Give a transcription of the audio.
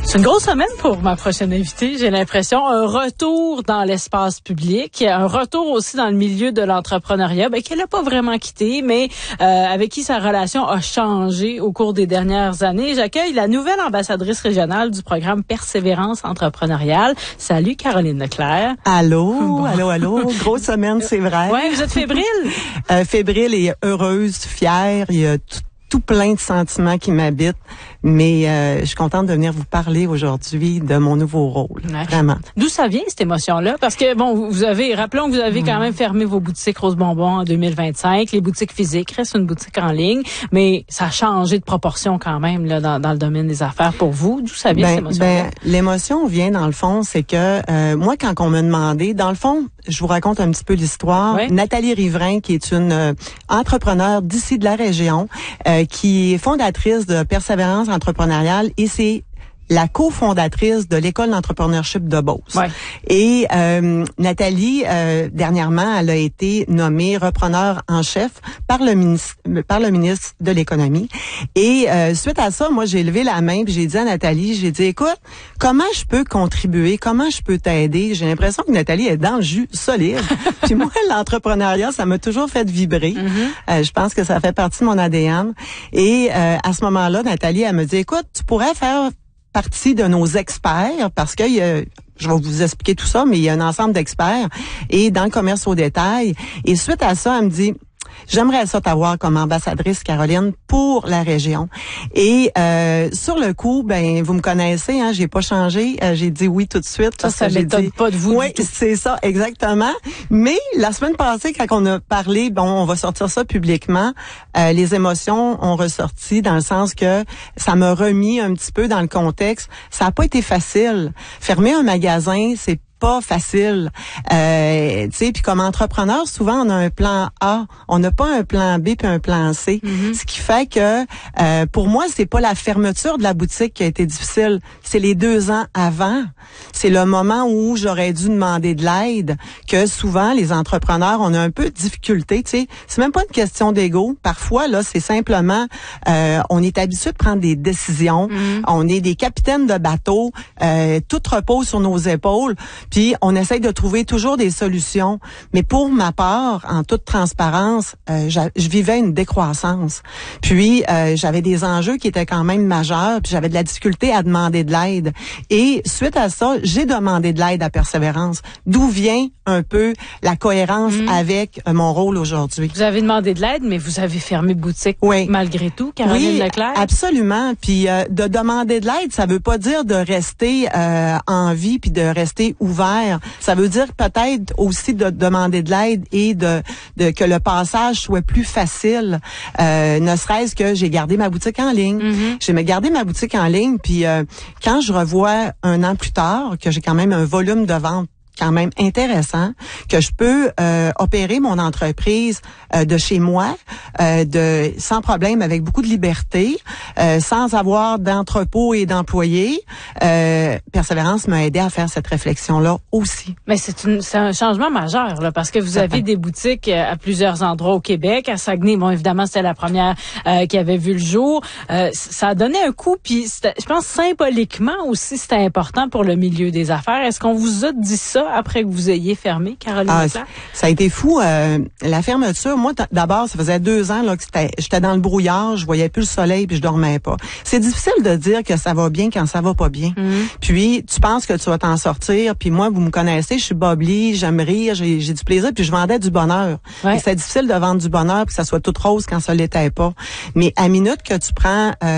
C'est une grosse semaine pour ma prochaine invitée, j'ai l'impression. Un retour dans l'espace public, un retour aussi dans le milieu de l'entrepreneuriat, qu'elle n'a pas vraiment quitté, mais avec qui sa relation a changé au cours des dernières années. J'accueille la nouvelle ambassadrice régionale du programme Persévérance entrepreneuriale. Salut Caroline Leclerc. Allô, Bon. allô. Grosse semaine, c'est vrai. Ouais, vous êtes fébrile? Fébrile et heureuse, fière. Il y a tout plein de sentiments qui m'habitent, mais je suis contente de venir vous parler aujourd'hui de mon nouveau rôle, vraiment. D'où ça vient cette émotion-là? Parce que rappelons que vous avez quand même fermé vos boutiques Rose Bonbon en 2025, les boutiques physiques, reste une boutique en ligne, mais ça a changé de proportion quand même là dans le domaine des affaires pour vous. D'où ça vient cette émotion-là? L'émotion vient dans le fond, c'est que moi quand on m'a demandé, dans le fond, je vous raconte un petit peu l'histoire. Oui. Nathalie Riverain, qui est une entrepreneure d'ici de la région, qui est fondatrice de Persévérance entrepreneuriale et c'est la cofondatrice de l'école d'entrepreneurship de Beauce. Ouais. Et Nathalie, dernièrement, elle a été nommée repreneur en chef par le ministre de l'Économie. Et suite à ça, moi, j'ai levé la main puis j'ai dit à Nathalie, écoute, comment je peux contribuer? Comment je peux t'aider? J'ai l'impression que Nathalie est dans le jus solide. Puis moi, l'entrepreneuriat, ça m'a toujours fait vibrer. Mm-hmm. Je pense que ça fait partie de mon ADN. Et à ce moment-là, Nathalie, elle me dit, écoute, tu pourrais faire partie de nos experts parce que je vais vous expliquer tout ça, mais il y a un ensemble d'experts et dans le commerce au détail. Et suite à ça, elle me dit, j'aimerais ça t'avoir comme ambassadrice, Caroline, pour la région. Et sur le coup, vous me connaissez, j'ai pas changé. J'ai dit oui tout de suite. Ça m'étonne pas de vous. Oui, c'est ça, exactement. Mais la semaine passée, quand on a parlé, on va sortir ça publiquement, les émotions ont ressorti dans le sens que ça m'a remis un petit peu dans le contexte. Ça a pas été facile. Fermer un magasin, c'est pas facile. Puis comme entrepreneur, souvent on a un plan A, on n'a pas un plan B puis un plan C. Mm-hmm. Ce qui fait que pour moi, c'est pas la fermeture de la boutique qui a été difficile, c'est les 2 ans avant. C'est le moment où j'aurais dû demander de l'aide, que souvent les entrepreneurs, on a un peu de difficulté, tu sais. C'est même pas une question d'ego. Parfois là, c'est simplement on est habitué de prendre des décisions, on est des capitaines de bateau, tout repose sur nos épaules. Puis, on essaye de trouver toujours des solutions. Mais pour ma part, en toute transparence, je vivais une décroissance. Puis, j'avais des enjeux qui étaient quand même majeurs. Puis, j'avais de la difficulté à demander de l'aide. Et suite à ça, j'ai demandé de l'aide à Persévérance. D'où vient un peu la cohérence avec mon rôle aujourd'hui. Vous avez demandé de l'aide, mais vous avez fermé boutique malgré tout, Caroline Leclerc? Oui, absolument. Puis, de demander de l'aide, ça veut pas dire de rester en vie puis de rester ouvert. Ça veut dire peut-être aussi de demander de l'aide et de que le passage soit plus facile. Ne serait-ce que j'ai gardé ma boutique en ligne. Mm-hmm. J'ai gardé ma boutique en ligne, puis quand je revois 1 an plus tard que j'ai quand même un volume de vente quand même intéressant, que je peux opérer mon entreprise de chez moi, sans problème, avec beaucoup de liberté, sans avoir d'entrepôt et d'employés. Persévérance m'a aidé à faire cette réflexion-là aussi. Mais c'est un changement majeur, là, parce que vous avez des boutiques à plusieurs endroits au Québec. À Saguenay, évidemment, c'était la première qui avait vu le jour. Ça a donné un coup, puis je pense symboliquement aussi, c'était important pour le milieu des affaires. Est-ce qu'on vous a dit ça après que vous ayez fermé, Caroline Leclerc? Ça a été fou. La fermeture, moi, d'abord, ça faisait 2 ans là que j'étais dans le brouillard, je voyais plus le soleil puis je dormais pas. C'est difficile de dire que ça va bien quand ça va pas bien. Puis, tu penses que tu vas t'en sortir. Puis moi, vous me connaissez, je suis bubbly, j'aime rire, j'ai du plaisir, puis je vendais du bonheur. Ouais. Et c'est difficile de vendre du bonheur puis que ça soit tout rose quand ça l'était pas. Mais à minute que tu prends